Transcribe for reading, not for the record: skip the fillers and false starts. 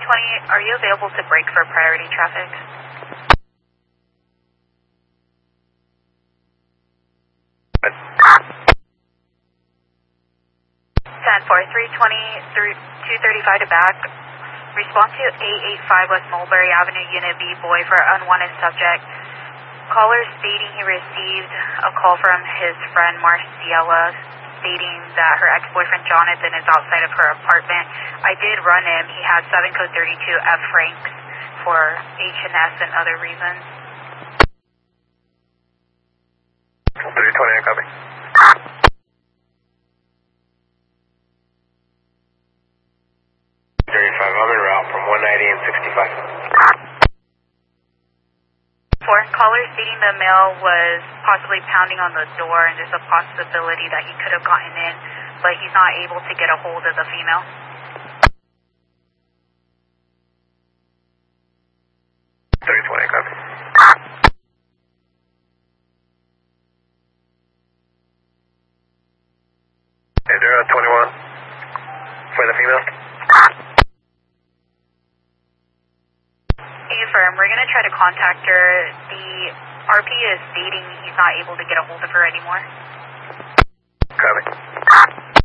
are you available to brake for priority traffic? 10-4, 320 through 235 to back. Respond to 885 West Mulberry Avenue, Unit B, boy for unwanted subject. Caller stating he received a call from his friend Marciela stating that her ex-boyfriend Jonathan is outside of her apartment. I did run him. He has 7 code 32 F Franks for H&S and other reasons. 320, copy. I'm en route from 190 and 65. Caller stating the male was possibly pounding on the door and there's a possibility that he could have gotten in, but he's not able to get a hold of the female. 320, copy. Is there a 21 for the female? We're going to try to contact her. The RP is stating he's not able to get a hold of her anymore.